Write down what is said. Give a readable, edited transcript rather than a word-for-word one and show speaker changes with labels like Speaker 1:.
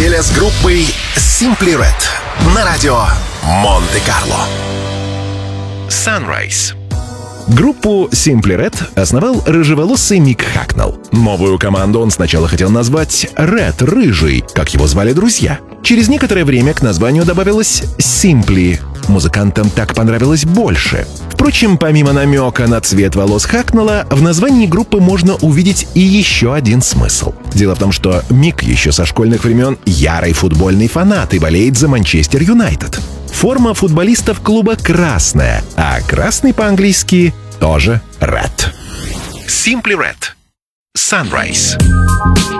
Speaker 1: неделя с группой Simply Red на радио Монте-Карло. Sunrise.
Speaker 2: Группу Simply Red основал рыжеволосый Мик Хакнелл. Новую команду он сначала хотел назвать Red — Рыжий, как его звали друзья. Через некоторое время к названию добавилось Simply. Музыкантам так понравилось больше. Впрочем, помимо намека на цвет волос Хакнелла, в названии группы можно увидеть и еще один смысл. Дело в том, что Мик еще со школьных времен ярый футбольный фанат и болеет за Манчестер Юнайтед. Форма футболистов клуба красная, а красный по-английски тоже Red.
Speaker 1: Simply Red. Sunrise.